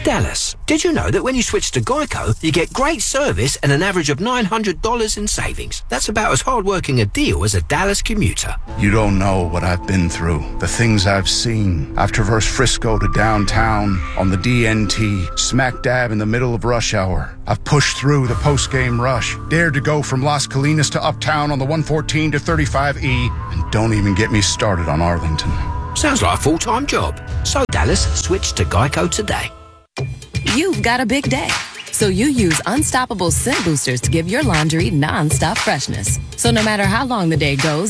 Dallas, did you know that when you switch to Geico, you get great service and an average of $900 in savings? That's about as hard-working a deal as a Dallas commuter. You don't know what I've been through, the things I've seen. I've traversed Frisco to downtown on the DNT, smack dab in the middle of rush hour. I've pushed through the post-game rush, dared to go from Las Colinas to Uptown on the 114 to 35E, and don't even get me started on Arlington. Sounds like a full-time job. So, Dallas, switch to Geico today. You've got a big day, so you use Unstoppable Scent Boosters to give your laundry non-stop freshness. So no matter how long the day goes,